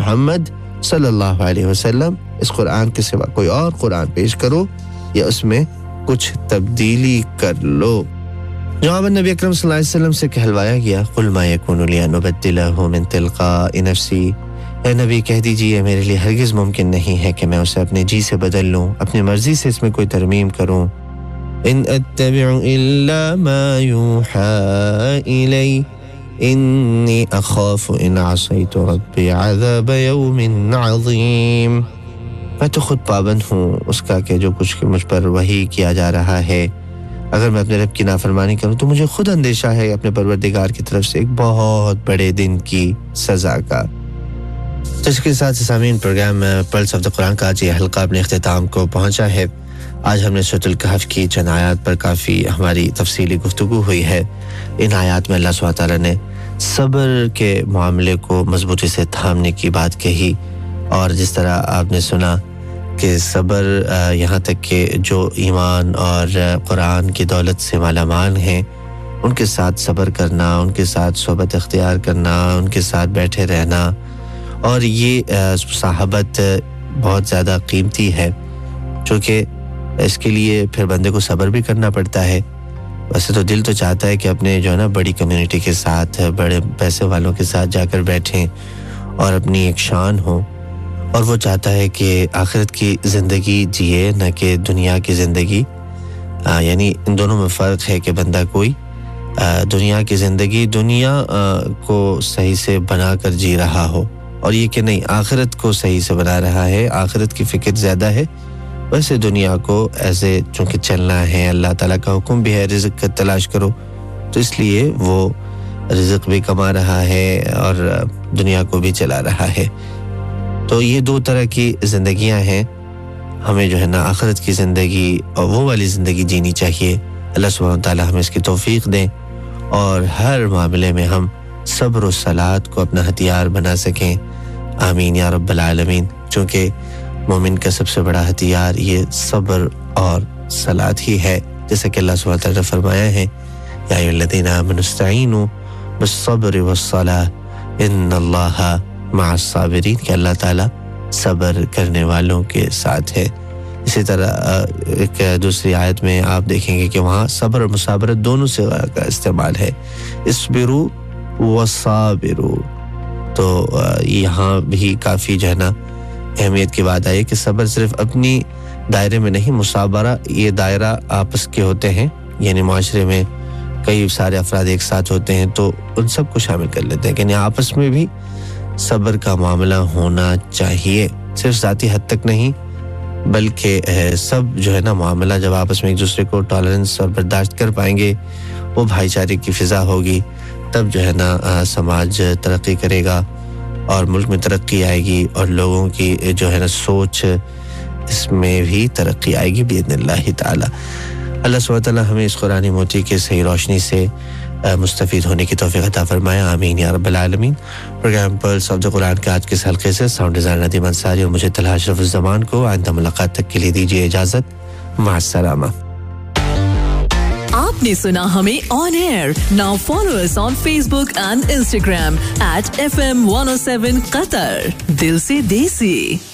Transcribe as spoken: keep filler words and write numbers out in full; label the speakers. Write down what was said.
Speaker 1: محمد صلی اللہ علیہ وسلم اس قرآن کے سوا کوئی اور قرآن پیش کرو یا اس میں کچھ تبدیلی کر لو۔ جواب نبی اکرم صلی اللہ علیہ وسلم سے کہلوایا گیا قل ما یکون لی ان ابدلہ من تلقاء نفسی، اے نبی کہہ دیجئے میرے لیے ہرگز ممکن نہیں ہے کہ میں اسے اپنے جی سے بدل لوں، اپنی مرضی سے اس میں کوئی ترمیم کروں۔ ان اتبع الا ما یوحى الی انی اخاف ان عصیت ربی عذاب یوم عظیم، میں تو خود پابند ہوں اس کا کہ جو کچھ مجھ پر وحی کیا جا رہا ہے، اگر میں اپنے رب کی نافرمانی کروں تو مجھے خود اندیشہ ہے اپنے پروردگار کی طرف سے ایک بہت بڑے دن کی سزا کا۔ تو اس کے ساتھ سامعین پروگرام پلس آف دی قرآن کا آج یہ حلقہ اپنے اختتام کو پہنچا ہے۔ آج ہم نے سورۃ الکہف کی چند آیات پر کافی ہماری تفصیلی گفتگو ہوئی ہے۔ ان آیات میں اللہ سبحانہ تعالیٰ نے صبر کے معاملے کو مضبوطی سے تھامنے کی بات کہی، اور جس طرح آپ نے سنا کہ صبر یہاں تک کہ جو ایمان اور قرآن کی دولت سے مالا مال ہیں ان کے ساتھ صبر کرنا، ان کے ساتھ صحبت اختیار کرنا، ان کے ساتھ بیٹھے رہنا، اور یہ صحابت بہت زیادہ قیمتی ہے چونکہ اس کے لیے پھر بندے کو صبر بھی کرنا پڑتا ہے۔ ویسے تو دل تو چاہتا ہے کہ اپنے جو ہے نا بڑی کمیونٹی کے ساتھ، بڑے پیسے والوں کے ساتھ جا کر بیٹھیں اور اپنی ایک شان ہو، اور وہ چاہتا ہے کہ آخرت کی زندگی جیے نہ کہ دنیا کی زندگی۔ آ, یعنی ان دونوں میں فرق ہے کہ بندہ کوئی آ, دنیا کی زندگی دنیا آ, کو صحیح سے بنا کر جی رہا ہو، اور یہ کہ نہیں آخرت کو صحیح سے بنا رہا ہے، آخرت کی فکر زیادہ ہے، ویسے دنیا کو ایسے چونکہ چلنا ہے، اللہ تعالیٰ کا حکم بھی ہے رزق کا تلاش کرو، تو اس لیے وہ رزق بھی کما رہا ہے اور دنیا کو بھی چلا رہا ہے۔ تو یہ دو طرح کی زندگیاں ہیں، ہمیں جو ہے نا آخرت کی زندگی اور وہ والی زندگی جینی چاہیے۔ اللہ سبحانہ وتعالیٰ ہمیں اس کی توفیق دیں اور ہر معاملے میں ہم صبر و صلات کو اپنا ہتھیار بنا سکیں، آمین یا رب العالمین۔ چونکہ مومن کا سب سے بڑا ہتھیار یہ صبر اور صلات ہی ہے، جیسا کہ اللہ سبحانہ وتعالیٰ نے فرمایا ہے یا ایھا الذین آمنوا استعینوا بالصبر والصلاۃ ان اللہ مع الصابرین، کہ اللہ تعالیٰ صبر کرنے والوں کے ساتھ ہے۔ اسی طرح ایک دوسری آیت میں آپ دیکھیں گے کہ وہاں صبر اور مصابرت دونوں سے کا استعمال ہے، اصبروا وصابروا، تو یہاں بھی کافی جو ہے نا اہمیت کی بات آئی کہ صبر صرف اپنی دائرے میں نہیں، مصابرہ یہ دائرہ آپس کے ہوتے ہیں، یعنی معاشرے میں کئی سارے افراد ایک ساتھ ہوتے ہیں تو ان سب کو شامل کر لیتے ہیں، یعنی آپس میں بھی صبر کا معاملہ ہونا چاہیے، صرف ذاتی حد تک نہیں بلکہ سب جو ہے نا معاملہ جب آپس میں ایک دوسرے کو ٹالرنس اور برداشت کر پائیں گے، وہ بھائی چارے کی فضا ہوگی، تب جو ہے نا سماج ترقی کرے گا اور ملک میں ترقی آئے گی، اور لوگوں کی جو ہے نا سوچ اس میں بھی ترقی آئے گی باذن اللہ تعالی۔ اللہ سبحانہ تعالیٰ ہمیں اس قرآن موتی کے صحیح روشنی سے مستفید ہونے کی توفیق عطا فرمائے، آمین یا رب العالمین۔ پروگرام پلس آف دی قرآن کے آج کے اس حلقے سے ساؤنڈ ڈیزائنر ندیم انصاری اور مجھے طلحہ اشرف الزمان کو آئندہ ملاقات تک کے لیے دیجیے اجازت، مع السلامہ۔
Speaker 2: آپ نے سنا ہمیں آن year, now follow us on face book and Instagram at F M one O seven قطر، دل سے دیسی۔